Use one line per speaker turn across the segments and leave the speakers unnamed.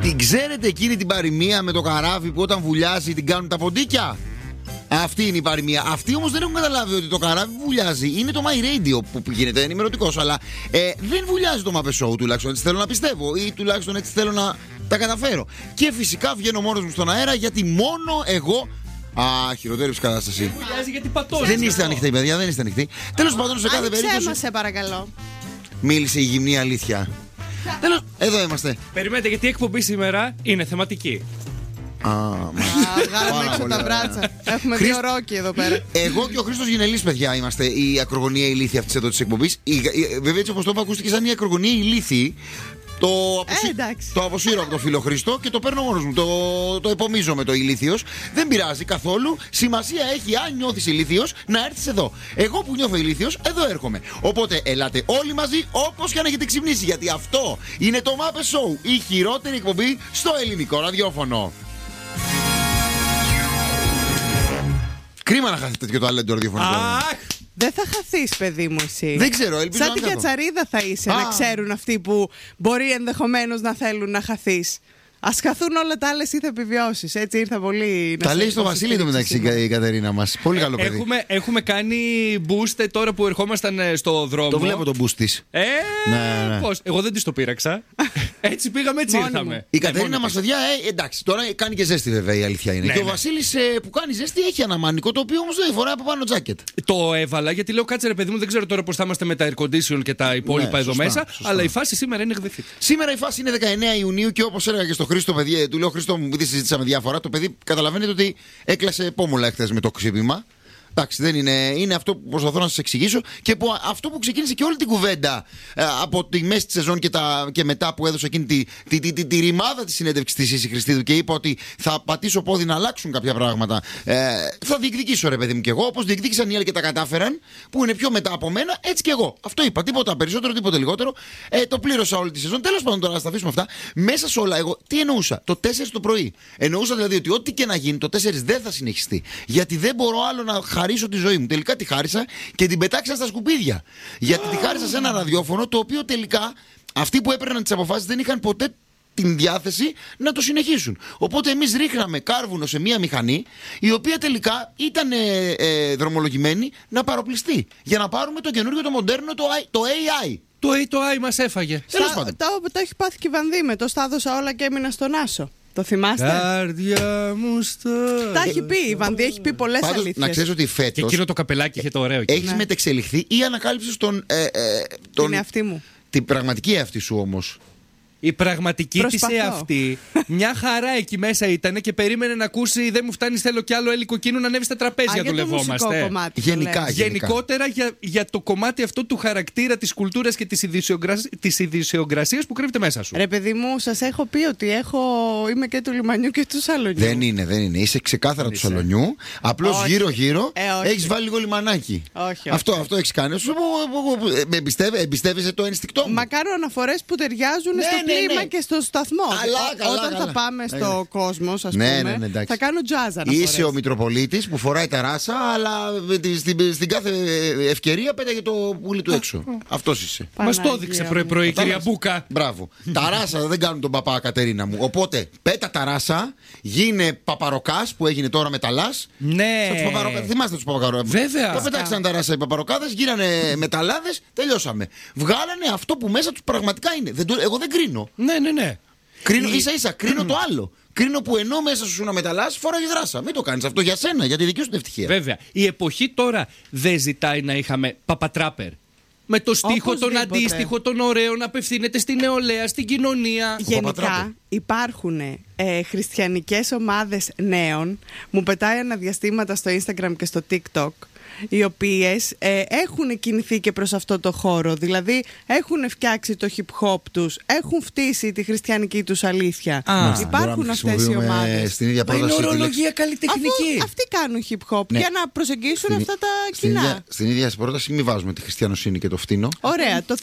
Την ξέρετε εκείνη την παροιμία με το καράβι που όταν βουλιάζει την κάνουν τα ποντίκια? Αυτή είναι η παροιμία. Αυτοί όμως δεν έχουν καταλάβει ότι το καράβι που βουλιάζει είναι το My Radio που γίνεται ενημερωτικός. Αλλά δεν βουλιάζει το Muppet Show, τουλάχιστον έτσι θέλω να πιστεύω. Ή τουλάχιστον έτσι θέλω να τα καταφέρω. Και φυσικά βγαίνω μόνος μου στον αέρα γιατί μόνο εγώ. Χειροτέρεψη κατάσταση.
Βουλιάζει γιατί πατώ.
Δεν είστε ανοιχτοί, παιδιά, δεν είστε ανοιχτοί. Τέλος πάντων, σε κάθε περίπτωση.
Σε παρακαλώ.
Μίλησε η γυμνή αλήθεια. Τέλος, εδώ είμαστε.
Περιμένετε, γιατί η εκπομπή σήμερα είναι θεματική.
Βγάλαμε έξω τα μπράτσα. Έχουμε δύο ρόκι εδώ πέρα.
Εγώ και ο Χρήστος Γινελής, παιδιά, είμαστε η ακρογωνία ηλίθια αυτής εδώ της εκπομπής. Βέβαια, έτσι όπως το είπα, ακούστηκε σαν η ακρογωνία ηλίθιη. Το αποσύρω από το φίλο Χρήστο και το παίρνω μόνος μου. Το επομίζομαι το ηλίθιος. Δεν πειράζει καθόλου. Σημασία έχει, αν νιώθεις ηλίθιος, να έρθεις εδώ. Εγώ που νιώθω ηλίθιος, εδώ έρχομαι. Οπότε ελάτε όλοι μαζί, όπως και αν έχετε ξυπνήσει. Γιατί αυτό είναι το Muppet Show, η χειρότερη εκπομπή στο ελληνικό ραδιόφωνο. Κρίμα να χάσετε τέτοιο ταλέντο ραδιοφωνικό.
Δεν θα χαθείς, παιδί μου, εσύ.
Δεν ξέρω, ελπίζω.
Σαν την κατσαρίδα θα είσαι, να ξέρουν αυτοί που μπορεί ενδεχομένως να θέλουν να χαθείς. Ας χαθούν όλα τα άλλα, εσύ θα επιβιώσεις. Έτσι ήρθα πολύ.
Τα λέει στο Βασίλη το μεταξύ η Κατερίνα μας. Πολύ καλό παιδί.
Έχουμε κάνει boost τώρα που ερχόμασταν στο δρόμο.
Το βλέπω τον boost της.
Ναι. Πώς, εγώ δεν της το πείραξα. Έτσι πήγαμε, έτσι ήρθαμε.
Η Κατερίνα μας, παιδιά, εντάξει, τώρα κάνει και ζέστη, βέβαια, η αλήθεια είναι. Και ο Βασίλης που κάνει ζέστη έχει ένα μάνικο, το οποίο όμως δεν φοράει από πάνω τζάκετ.
Το έβαλα γιατί λέω, κάτσε ρε παιδί μου, δεν ξέρω τώρα πώς θα είμαστε με τα air condition και τα υπόλοιπα εδώ μέσα. Αλλά η φάση σήμερα είναι εκδεθή.
Σήμερα η φάση είναι 19 Ιουνίου και όπως έλεγα και στο Χρήστο, παιδί, του λέω Χρήστο μου, επειδή συζήτησαμε διάφορα, το παιδί καταλαβαίνετε ότι έκλασε πόμουλα εχθές με το ξύπνημα. Εντάξει, δεν είναι αυτό που προσπαθώ να σας εξηγήσω και αυτό που ξεκίνησε και όλη την κουβέντα από τη μέση της σεζόν και μετά που έδωσε εκείνη τη ρημάδα της συνέντευξης της Σύση Χριστίδου και είπα ότι θα πατήσω πόδι να αλλάξουν κάποια πράγματα. Θα διεκδικήσω, ρε παιδί μου, και εγώ, όπως διεκδίκησαν οι άλλοι και τα κατάφεραν, που είναι πιο μετά από μένα, έτσι και εγώ. Αυτό είπα. Τίποτα περισσότερο, τίποτα λιγότερο. Το πλήρωσα όλη τη σεζόν. Τέλος πάντων, τώρα να τα αφήσουμε αυτά. Μέσα σε όλα, εγώ τι εννοούσα? Το 4 το πρωί. Εννοούσα δηλαδή ότι ό,τι και να γίνει, το 4 δεν θα συνεχιστεί. Γιατί δεν μπορώ άλλο να χαρίσω τη ζωή μου. Τελικά τη χάρισα και την πετάξα στα σκουπίδια. Γιατί τη χάρισα σε ένα ραδιόφωνο το οποίο τελικά αυτοί που έπαιρναν τις αποφάσεις δεν είχαν ποτέ την διάθεση να το συνεχίσουν. Οπότε εμείς ρίχναμε κάρβουνο σε μία μηχανή η οποία τελικά ήταν δρομολογημένη να παροπλιστεί. Για να πάρουμε το καινούργιο, το μοντέρνο, το AI.
Το AI μας έφαγε.
Το έχει πάθει και η Βανδί, το στάδωσα όλα και έμεινα στον Άσο. Το θυμάστε?
Καρδιά μου στο...
Τα έχει πει, η Βανδί έχει πει πολλές αλήθειες.
Να ξέρεις ότι φέτος...
Και εκείνο το καπελάκι είχε το ωραίο.
Έχεις μετεξελιχθεί ή ανακάλυψες
την εαυτή μου.
Την πραγματική εαυτή σου όμως.
Η πραγματική της εαυτή μια χαρά εκεί μέσα ήταν και περίμενε να ακούσει «Δεν μου φτάνει, θέλω κι άλλο έλικο κίνου» να ανέβει στα τραπέζια, δουλευόμαστε. Γενικότερα για το κομμάτι αυτό του χαρακτήρα, της κουλτούρας και της ιδιοσιογρασίας που κρύβεται μέσα σου.
Ρε παιδί μου, σας έχω πει ότι είμαι και του λιμανιού και του σαλονιού.
Δεν είναι. Είσαι ξεκάθαρα του σαλονιού. Απλώς γύρω-γύρω έχεις βάλει λίγο λιμανάκι. Αυτό έχεις κάνει. Εμπιστεύεσαι το ενστικτό μου.
Μα κάνω αναφορές που ταιριάζουν στο κλίμα και στο σταθμό. Όταν θα πάμε στο κόσμο, ας πούμε, θα κάνω jazz αναφορές.
Είσαι ο Μητροπολίτης που φοράει ταράσα, αλλά στην κάθε ευκαιρία πέταγε το πουλί του έξω. Αυτός είσαι.
Μας το έδειξε πρωί-πρωί, κυρία Μπούκα.
Μπράβο. Ταράσα δεν κάνουν τον παπά, Κατερίνα μου. Οπότε πέτα ταράσα, γίνε παπαροκάς που έγινε τώρα με τα λάς.
Ναι.
Θυμάστε τους παπαροκάδες?
Βέβαια.
Το πετάξαν ταράσα οι παπαροκάδες, γίνανε μεταλλάδες, τελειώσαμε. Βγάλανε αυτό που μέσα τους πραγματικά είναι. Εγώ δεν κρίνω.
Ναι.
Κρίνω ίσα-ίσα, κρίνω το άλλο. Κρίνω που ενώ μέσα σου να μεταλλάς, φοράει δράσα. Μην το κάνεις αυτό για σένα, για τη δική σου την ευτυχία.
Βέβαια. Η εποχή τώρα δεν ζητάει να είχαμε παπατράπερ. Με το στίχο τον αντίστοιχο, τον ωραίο, να απευθύνεται στη νεολαία, στην κοινωνία.
Γενικά υπάρχουν χριστιανικές ομάδες νέων. Μου πετάει αναδιαστήματα στο Instagram και στο TikTok, οι οποίες έχουν κινηθεί και προς αυτό το χώρο. Δηλαδή έχουν φτιάξει το hip hop τους, έχουν φτύσει τη χριστιανική τους αλήθεια. Υπάρχουν αυτές οι ομάδες.
Είναι ορολογία καλλιτεχνική.
Αυτοί κάνουν hip hop για να προσεγγίσουν αυτά τα κοινά.
Στην ίδια πρόταση μην βάζουμε τη χριστιανοσύνη και το φτήνο.
Ωραία, το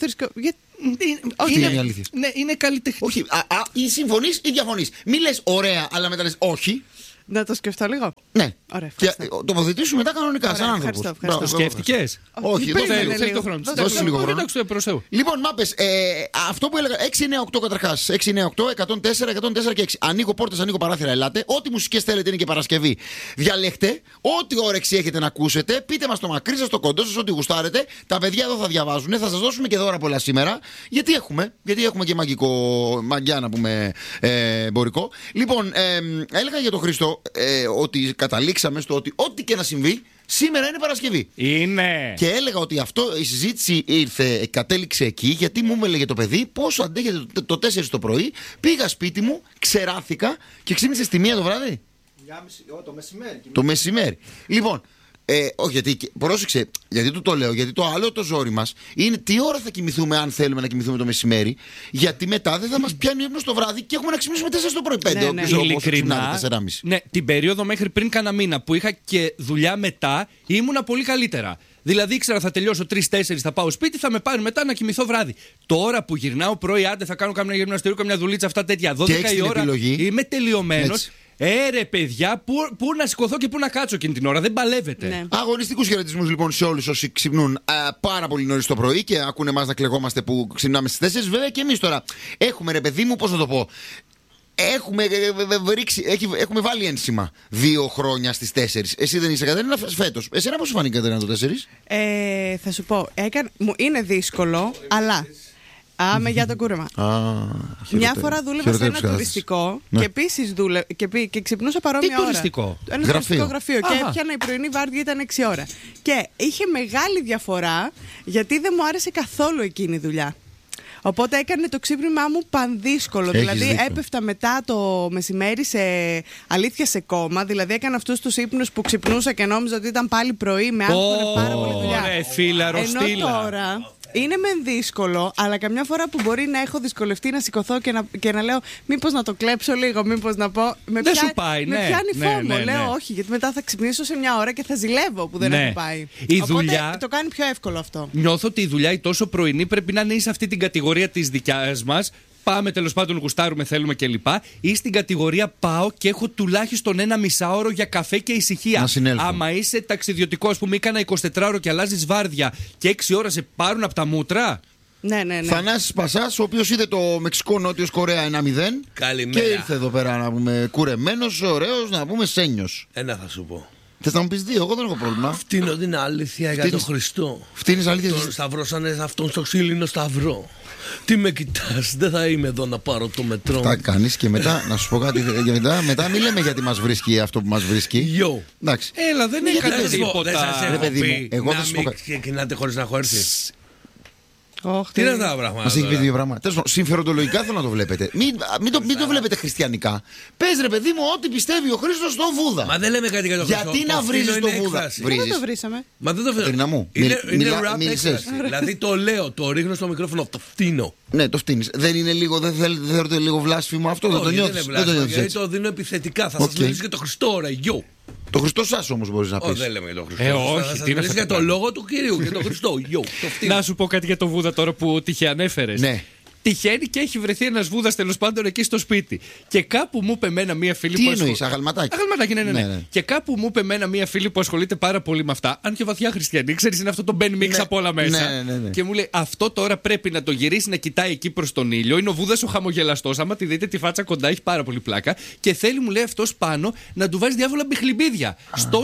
είναι αλήθεια.
Ναι, είναι καλλιτεχνική.
Όχι, ή συμφωνείς ή διαφωνείς. Μην λες ωραία, αλλά μετά λες όχι.
Να το σκεφτώ λίγο.
Ναι. Ωραία, και τοποθετήσου μετά κανονικά, σαν άνθρωπος.
Το σκέφτηκες?
Όχι,
θέλει το χρόνο.
Δώσε λίγο χρόνο. Λοιπόν, μάπες, αυτό που έλεγα, 698 καταρχάς. 698, 104, 104 και 6. Ανοίγω πόρτες, ανοίγω παράθυρα, ελάτε. Ό,τι μουσικές θέλετε, είναι και Παρασκευή. Διαλέχτε. Ό,τι όρεξη έχετε να ακούσετε. Πείτε μας το μακρύ σας, το κοντό σας, ό,τι γουστάρετε. Τα παιδιά εδώ θα διαβάζουν. Θα σας δώσουμε και δώρα πολλά σήμερα. Γιατί έχουμε και μαγκιά να πούμε εμπορικό. Λοιπόν, έλεγα για τον Χριστό ότι καταλήξαμε στο ότι ό,τι και να συμβεί, σήμερα είναι Παρασκευή.
Είναι.
Και έλεγα ότι η συζήτηση κατέληξε εκεί, γιατί μου έλεγε το παιδί πόσο αντέχεται το 4 το πρωί. Πήγα σπίτι μου, ξεράθηκα και ξύπνησε στη 1 το βράδυ.
Το μεσημέρι.
Το μεσημέρι. Λοιπόν. Όχι, γιατί, πρόσεξε, γιατί το λέω, γιατί το άλλο το ζόρι μας είναι τι ώρα θα κοιμηθούμε, αν θέλουμε να κοιμηθούμε το μεσημέρι, γιατί μετά δεν θα μας πιάνει ύπνος το βράδυ και έχουμε να ξυπνήσουμε 4 το πρωί. 5,
ειλικρινά,
4,5.
Ναι, την περίοδο μέχρι πριν κάνα μήνα που είχα και δουλειά μετά, ήμουνα πολύ καλύτερα. Δηλαδή ήξερα θα τελειώσω 3-4, θα πάω σπίτι, θα με πάρουν μετά να κοιμηθώ βράδυ. Τώρα που γυρνάω πρωί, άντε θα κάνω κάμια γυμναστήριο, καμιά δουλίτσα, αυτά τέτοια. 12 η ώρα είμαι τελειωμένος. Ρε παιδιά, πού να σηκωθώ και πού να κάτσω εκείνη την ώρα, δεν παλεύετε.
Ναι.
Αγωνιστικούς χαιρετισμούς λοιπόν σε όλους όσοι ξυπνούν πάρα πολύ νωρίς το πρωί και ακούνε εμάς να κλεγόμαστε που ξυπνάμε στις 4. Βέβαια και εμείς τώρα έχουμε, ρε παιδί μου, πώς να το πω. Έχουμε βάλει ένσημα 2 χρόνια στις 4. Εσύ δεν είσαι Κατερίνα φέτος. Εσένα πώς σου φάνηκε Κατερίνα το 4?
Θα σου πω, είναι δύσκολο, αλλά. Για το κούρεμα. Μια φορά δούλευα σε ένα τουριστικό και επίσης και ξυπνούσα παρόμοια ώρα. Ένα τουριστικό γραφείο. Και έπιανα η πρωινή βάρδια, ήταν 6 ώρα. Και είχε μεγάλη διαφορά γιατί δεν μου άρεσε καθόλου εκείνη η δουλειά. Οπότε έκανε το ξύπνημά μου πανδύσκολο. Δηλαδή έπεφτα μετά το μεσημέρι αλήθεια σε κόμμα. Δηλαδή έκανα αυτούς τους ύπνους που ξυπνούσα και νόμιζα ότι ήταν πάλι πρωί. Με άγχωνε πάρα πολύ δουλειά. Ενώ τώρα είναι μεν δύσκολο, αλλά καμιά φορά που μπορεί να έχω δυσκολευτεί να σηκωθώ και να λέω μήπως να το κλέψω λίγο, μήπως να πω. Με πιάνει φόβο. Λέω όχι, γιατί μετά θα ξυπνήσω σε μια ώρα και θα ζηλεύω που δεν έχω πάει. Οπότε το κάνει πιο εύκολο αυτό.
Νιώθω ότι η δουλειά η τόσο πρωινή πρέπει να είναι σε αυτή την κατηγορία της δικιάς μας. Πάμε τέλος πάντων, γουστάρουμε, θέλουμε κλπ. Ή στην κατηγορία πάω και έχω τουλάχιστον 1 μισάωρο για καφέ και ησυχία. Άμα είσαι ταξιδιωτικός που μήκανα 24ωρο και αλλάζεις βάρδια και 6 ώρα σε πάρουν από τα μούτρα.
Ναι.
Θανάσης Πασάς, ο οποίος είδε το Μεξικό Νότιος Κορέα 1-0.
Καλημέρα.
Και ήρθε εδώ πέρα να πούμε κουρεμένος, ωραίος, να πούμε σένιος.
Ένα θα σου πω.
Θες να μου πεις 2, εγώ δεν έχω πρόβλημα.
Φτύνω την αλήθεια για τον Χριστό.
Φτύνεις αλήθεια.
Τον σταυρώσανε αυτόν στο ξύλινο σταυρό. Τι με κοιτάς, δεν θα είμαι εδώ να πάρω το μετρό.
Τα κάνεις και μετά, να σου πω κάτι. Μετά μην λέμε γιατί μας βρίσκει αυτό που μας βρίσκει.
Γιο.
Εντάξει.
Έλα, δεν έκανε τίποτα.
Δεν σας έχω πει να μην ξεκινάτε χωρίς να έχω έρθει. Τι είναι αυτά τα πράγματα.
Μας έχει πει 2 πράγματα. Συμφεροντολογικά θέλω να το βλέπετε. Μην το βλέπετε χριστιανικά. Πες ρε παιδί μου, ό,τι πιστεύει ο Χρήστος στον Βούδα.
Μα δεν λέμε κάτι για τον Χριστό.
Γιατί να βρίζεις τον Βούδα?
Δεν το βρίσαμε.
Μα δεν το βρίσαμε. Είναι rap έκφραση. Δηλαδή το λέω, το ρίχνω στο μικρόφωνο, το φτύνω.
Ναι, το φτύνεις. Δεν είναι λίγο, δεν θεωρείτε λίγο βλάσφημο αυτό? Δεν το νιώθεις?
Γιατί το δίνω επιθετικά. Θα σας μιλήσω για τον Χριστό, ρε γιο.
Το Χριστό σας όμως μπορείς να πεις.
Δεν λέμε για τον Χριστό.
Όχι,
τι είναι για το λόγο του Κυρίου, για τον Χριστό.
Να σου πω κάτι για τον Βούδα τώρα που τυχαία ανέφερες.
Ναι.
Τυχαίνει και έχει βρεθεί ένας Βούδας τέλος πάντων εκεί στο σπίτι. Και κάπου μου είπε εμένα μία φίλη.
Τι εννοείς, αγαλματάκι?
Αγαλματάκι, ναι. Και κάπου μου είπε εμένα μία φίλη που ασχολείται πάρα πολύ με αυτά. Αν και βαθιά χριστιανή, ξέρεις, είναι αυτό το Ben Mix από όλα μέσα.
Ναι.
Και μου λέει, αυτό τώρα πρέπει να το γυρίσει να κοιτάει εκεί προς τον ήλιο. Είναι ο Βούδας ο χαμογελαστός. Άμα τη δείτε τη φάτσα κοντά, έχει πάρα πολύ πλάκα. Και θέλει, μου λέει, αυτός πάνω να του βάζει διάφορα μπιχλιμπίδια.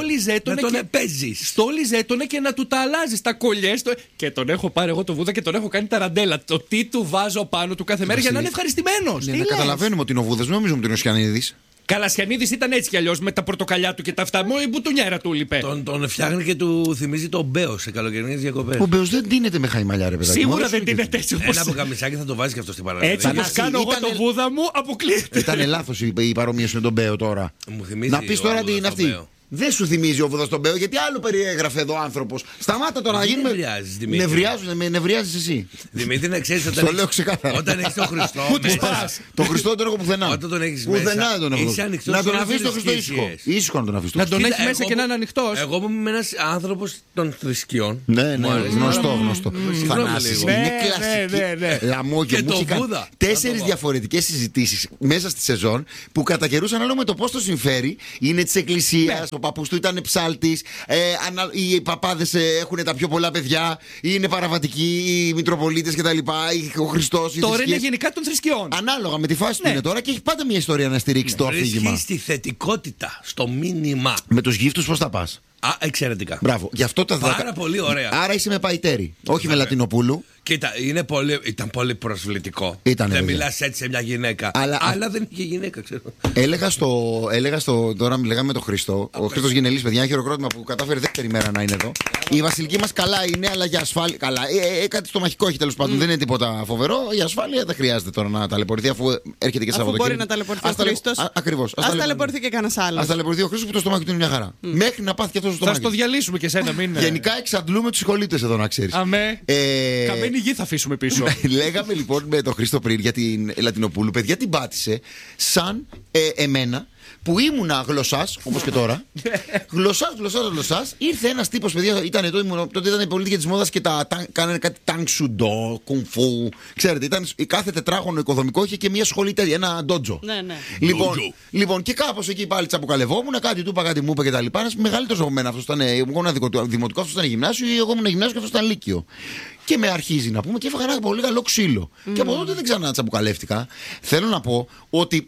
Στόλιζε τον και να του τα αλλάζει τα κολλιές. Και τον έχω πάρει εγώ το Βούδα και τον έχω κάνει ταραντέλα. Το τι του βάζω πάνω του κάθε μέρα για να είναι ευχαριστημένος.
Ναι, να καταλαβαίνουμε ότι είναι ο Βούδας, νομίζω ότι είναι ο Σιανίδης.
Καλασιανίδης ήταν έτσι κι αλλιώς με τα πορτοκαλιά του και τα αυτά. Μου η μπουτουνιέρα του λείπε.
Τον φτιάχνει και του θυμίζει τον Μπέο σε καλοκαιρινές διακοπές.
Ο Μπέος δεν δίνεται με χαϊμαλιά, ρε παιδάκι.
Σίγουρα δεν δίνεται έτσι όπως.
Ένα από καμισάκι θα το βάζει και αυτό στην παραλία.
Έτσι όπως κάνω εγώ το Βούδα μου, αποκλείεται.
Ήταν λάθος η παρομοίωση με τον Μπέο τώρα. Να πεις τώρα τι είναι αυτή. Δεν σου θυμίζει ο Βούδας τον Μπέο, γιατί άλλο περιέγραφε εδώ άνθρωπος. Σταμάτα τώρα να γίνουμε. Νευριάζεις εσύ.
Δημήτρη, να ξέρεις
το λέω ξεκάθαρα.
Όταν έχεις τον Χριστό.
Πού τους πας? Τον Χριστό δεν τον έχω πουθενά.
Όταν τον έχεις
πουθενά δεν τον έχω. Να τον αφήσεις τον Χριστό ήσυχο. Ήσυχο να τον αφήσεις.
Να τον έχει μέσα και να είναι ανοιχτός.
Εγώ είμαι ένας άνθρωπος των θρησκειών.
Ναι, γνωστό. Θανάσης. Είναι κλασική. Λαμόγιο μου είχε κάνει 4 διαφορετικές συζητήσεις μέσα στη σεζόν που κατά καιρούς ανάλογα με το πώς το συμφέρει είναι της εκκλησίας. παππούς του ήταν ψάλτης, οι παπάδες έχουν τα πιο πολλά παιδιά, είναι παραβατικοί, οι Μητροπολίτες κτλ. Ο Χριστός.
Τώρα είναι γενικά των θρησκειών.
Ανάλογα με τη φάση που είναι τώρα και έχει πάντα μια ιστορία να στηρίξει το αφήγημα.
Βρίσκει τη θετικότητα στο μήνυμα.
Με τους γύφτους πώς θα πας?
Εξαιρετικά.
Μπράβο. Γι' αυτό
Πάρα πολύ ωραία.
Άρα είσαι με Παϊτέρη, όχι με Λατινοπούλου.
Κοίτα, ήταν πολύ προσβλητικό. Δεν μιλάς έτσι σε μια γυναίκα. Αλλά δεν είχε γυναίκα, ξέρω.
Έλεγα τώρα μιλάγαμε με τον Χριστό. Ο Χρήστος Γινελής, παιδιά, χειροκρότημα που κατάφερε δεύτερη μέρα να είναι εδώ. Η βασιλική μας καλά είναι, αλλά για ασφάλεια. Καλά, κάτι στομαχικό έχει τέλος πάντων. Δεν είναι τίποτα φοβερό. Η ασφάλεια δεν χρειάζεται τώρα να ταλαιπωρηθεί, αφού έρχεται και Σαββατοκύριακο.
Μπορεί να ταλαιπωρηθεί ο Χρήστος.
Ακριβώς.
Ας ταλαιπωρηθεί και κανένας άλλος.
Ας ταλαιπωρηθεί ο Χρήστος που το στομάχι του είναι μια χαρά. Μέχρι να πάθει και αυτό το στομάχι.
Θα στο διαλύσουμε και σένα, μην.
Γενικά εξαντλούμε τους συγχολήτες εδώ, να ξέρεις.
Αμέ. Καμένη γη θα αφήσουμε πίσω.
Λέγαμε λοιπόν με τον Χρήστο πριν για την Λατινοπούλου, παιδιά, την πάτησε σαν εμένα που ήμουνα γλωσσάς, όπως και τώρα. Γλωσσάς. Ήρθε ένας τύπος, παιδιά, τότε ήταν η πολιτική της μόδας και κάνανε κάτι τανξουντό, κουμφού. Ξέρετε, κάθε τετράγωνο οικοδομικό είχε και μια σχολή τέτοια, ένα ντότζο.
Ναι.
Λοιπόν, και κάπως εκεί πάλι τσαποκαλευόμουν, κάτι του είπα, κάτι μου είπε κτλ. Ένας μεγαλύτερος από μένα, αυτός ήταν, εγώ ήμουν δημοτικό, αυτός ήταν γυμνάσιο, ή εγώ ήμουν γυμνάσιο και αυτός ήταν λύκειο. Και με αρχίζει να πούμε και έφαγα ένα πολύ καλό ξύλο. Και από τότε δεν ξανά τσαποκαλεύτηκα. Θέλω να πω ότι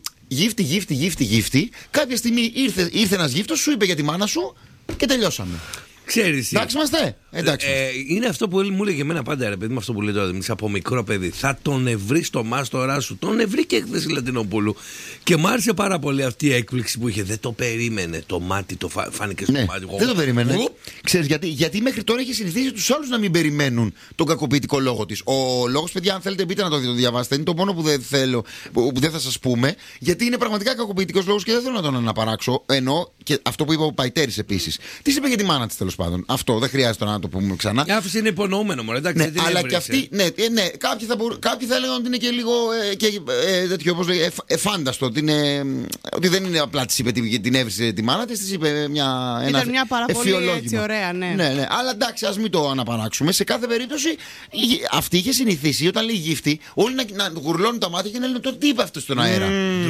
γύφτη. Κάποια στιγμή ήρθε ένας γύφτος, σου είπε για τη μάνα σου και τελειώσαμε.
Ξέρεις.
Εντάξει είμαστε.
Είναι αυτό που μου έλεγε εμένα πάντα, ρε παιδί μου, αυτό που λέει τώρα Δημήτρη, από μικρό παιδί. Θα τον ευρεί στο μάστορά σου. Τον ευρεί και έκθεση Λατινοπούλου. Και μου άρεσε πάρα πολύ αυτή η έκπληξη που είχε. Δεν το περίμενε. Το μάτι το φάνηκε στο μάτι.
Δεν το περίμενε. Ξέρεις γιατί μέχρι τώρα έχει συνηθίσει τους άλλους να μην περιμένουν τον κακοποιητικό λόγο της. Ο λόγος, παιδιά, αν θέλετε, μπείτε να το διαβάσετε. Είναι το μόνο που δεν θέλω, που δεν θα σας πούμε. Γιατί είναι πραγματικά κακοποιητικός λόγος και δεν θέλω να τον αναπαράξω. Ενώ και αυτό που είπε ο Παϊτέρης επίσης. Τι είπε για τη μάνα της, τέλος πάντων. Αυτό δεν χρειάζεται να το πούμε ξανά.
Άφησε είναι υπονοούμενο, μωρέ, εντάξει.
Ναι, αλλά και αυτή. Ναι, κάποιοι θα έλεγαν ότι είναι και λίγο τέτοιο, όπως λέει, εφάνταστο. Ότι δεν είναι απλά της είπε την έβρισε τη μάνα της, της είπε ένα
μια πάρα πολύ έτσι ωραία,
ναι. Αλλά εντάξει, ας μην το αναπαράξουμε. Σε κάθε περίπτωση αυτή είχε συνηθίσει όταν λέει γύφτη, όλοι να γουρλώνουν τα μάτια και να λένε τότε τι είπε αυτό στον αέρα.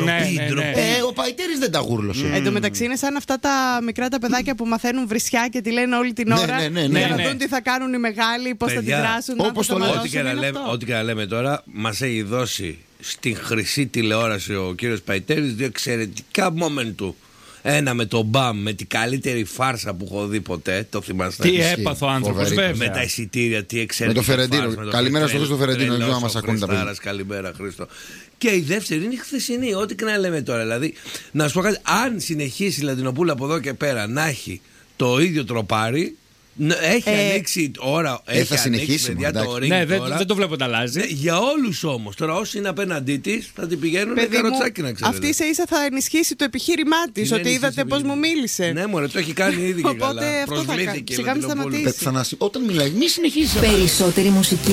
Ο Παϊτέρης δεν τα γούρλωσε.
Εν τω μεταξύ είναι σαν αυτά τα μικρά τα παιδάκια που μαθαίνουν βρισιά και τη λένε όλη την ώρα. Για να δουν τι θα κάνουν οι μεγάλοι, πώς θα αντιδράσουν.
Ό,τι και να λέμε τώρα, μας έχει δώσει στην χρυσή τηλεόραση ο κύριος Παϊτέρης δύο εξαιρετικά moment του. Ένα με τον Μπαμ, με την καλύτερη φάρσα που έχω δει ποτέ. Το θυμάστε.
Τι έπαθο άνθρωπος, βέβαια.
Με τα εισιτήρια, τι εξαιρετική.
Με το Φερεντίνο. Καλημέρα στο Χρήστο Φερεντίνο, να μας ακούνε τα παιδιά.
Καλημέρα, Χρήστο. Και η δεύτερη είναι η χθεσινή, ό,τι και να λέμε τώρα. Δηλαδή, να σου πω κάτι, αν συνεχίσει η Λατινοπούλα από εδώ και πέρα να έχει το ίδιο τροπάρι. Έχει ανοίξει ώρα.
Θα συνεχίσει,
παιδιά, το ring.
Ναι, δεν το βλέπω να αλλάζει.
Ναι, για όλους όμως. Τώρα, όσοι είναι απέναντί της, θα την πηγαίνουν με καροτσάκι, να ξέρετε.
Αυτή σε ίσα θα ενισχύσει το επιχείρημά της. Ότι είδατε πώς μου μίλησε.
Ναι, μωρέ, το έχει κάνει ήδη και καλά.
Οπότε αυτό θα κάνει. Σιγά μην σταματήσει.
Όταν μιλάει, μη συνεχίσει.
Περισσότερη μουσική.